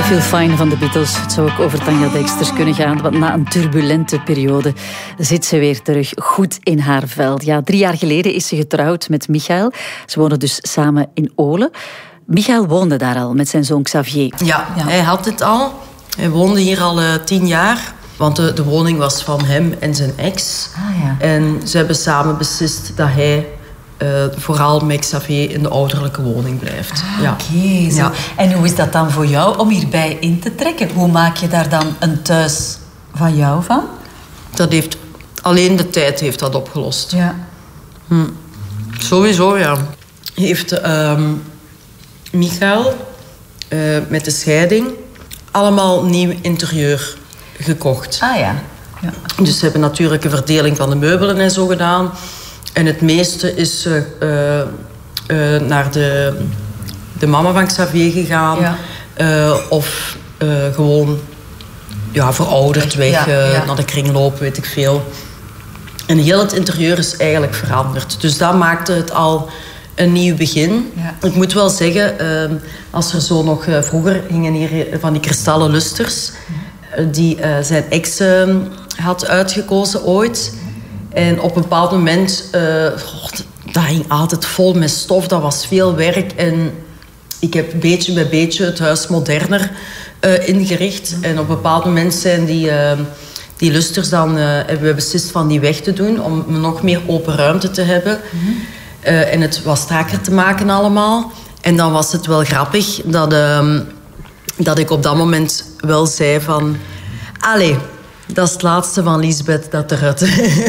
Feel Fine van de Beatles. Het zou ook over Tanja Deksters kunnen gaan, want na een turbulente periode zit ze weer terug goed in haar vel. Ja, 3 jaar geleden is ze getrouwd met Michael. Ze wonen dus samen in Olen. Michael woonde daar al met zijn zoon Xavier. Ja, hij had het al. Hij woonde hier al 10 jaar. Want de woning was van hem en zijn ex. Ah, ja. En ze hebben samen beslist dat hij vooral met Xavier in de ouderlijke woning blijft. Ja. Oké. Ja. En hoe is dat dan voor jou om hierbij in te trekken? Hoe maak je daar dan een thuis van jou van? Dat heeft alleen de tijd heeft dat opgelost. Ja. Sowieso, ja. Heeft Michael met de scheiding allemaal nieuw interieur gekocht. Ah ja. Ja. Dus ze hebben natuurlijk een verdeling van de meubelen en zo gedaan. En het meeste is naar de mama van Xavier gegaan. Ja. Of gewoon verouderd weg, naar de kringloop, weet ik veel. En heel het interieur is eigenlijk veranderd. Dus dat maakte het al een nieuw begin. Ja. Ik moet wel zeggen, als er zo nog... vroeger hingen hier van die kristallen lusters... die zijn ex had uitgekozen ooit. En op een bepaald moment... dat hing altijd vol met stof. Dat was veel werk. En ik heb beetje bij beetje het huis moderner ingericht. En op een bepaald moment zijn die lusters dan... hebben we beslist van die weg te doen. Om nog meer open ruimte te hebben. En het wat strakker te maken allemaal. En dan was het wel grappig dat ik op dat moment wel zei van... Allee, dat is het laatste van Lisbeth dat eruit...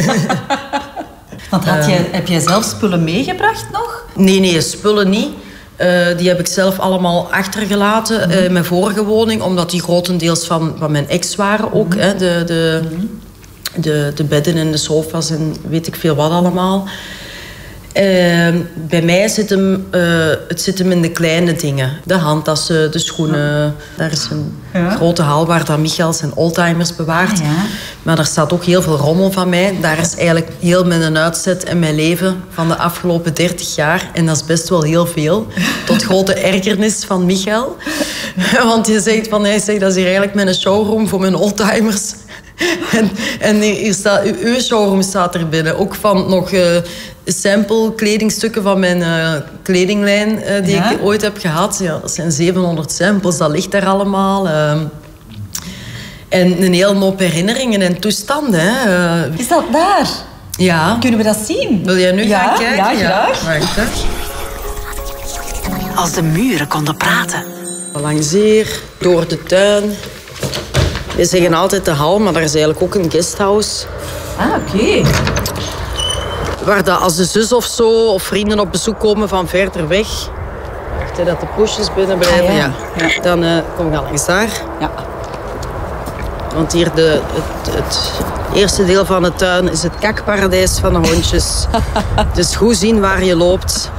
Want heb jij zelf spullen meegebracht nog? Nee, spullen niet. Die heb ik zelf allemaal achtergelaten in mijn vorige woning. Omdat die grotendeels van mijn ex waren ook. Hè, de bedden en de sofa's en weet ik veel wat allemaal. Bij mij zit hem in de kleine dingen. De handtassen, de schoenen. Daar is een grote hal waar dan Michael zijn oldtimers bewaart. Ja. Maar daar staat ook heel veel rommel van mij. Daar is eigenlijk heel mijn uitzet en mijn leven van de afgelopen 30 jaar. En dat is best wel heel veel. Tot grote ergernis van Michael. Want hij zegt, dat is hier eigenlijk mijn showroom voor mijn oldtimers. En hier staat, uw showroom staat er binnen. Ook van nog sample kledingstukken van mijn kledinglijn die ik ooit heb gehad. Ja, dat zijn 700 samples, dat ligt daar allemaal. En een hele hoop herinneringen en toestanden. Hè. Is dat daar? Ja. Kunnen we dat zien? Wil jij nu gaan kijken? Ja, graag. Wacht, hè. Als de muren konden praten. Langs hier, door de tuin. We zeggen altijd de hal, maar daar is eigenlijk ook een guesthouse. Ah, oké. Waar dat als de zus of zo, of vrienden op bezoek komen van verder weg... Wacht, dat de poesjes binnen blijven. Ja. Dan kom ik al langs daar. Ja. Want hier het eerste deel van de tuin is het kakparadijs van de hondjes. Dus goed zien waar je loopt.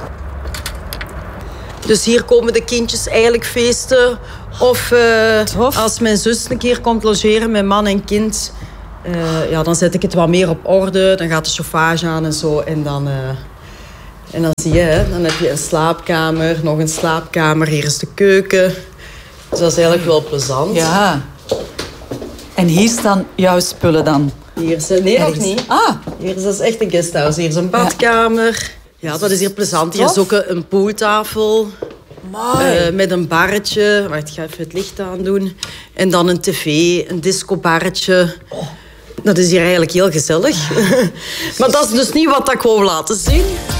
Dus hier komen de kindjes eigenlijk feesten. Of als mijn zus een keer komt logeren met man en kind... dan zet ik het wat meer op orde. Dan gaat de chauffage aan en zo. En dan zie je, hè, dan heb je een slaapkamer, nog een slaapkamer. Hier is de keuken. Dus dat is eigenlijk wel plezant. Ja. En hier staan jouw spullen dan? Hier is, nee, nog niet. Ah. Hier is dat echt een guesthouse. Hier is een badkamer. Ja, dat is hier plezant. Hier is ook een pooltafel. Met een barretje. Wacht, ik ga even het licht aandoen. En dan een tv, een discobarretje. Dat is hier eigenlijk heel gezellig. Maar dat is dus niet wat ik wou laten zien.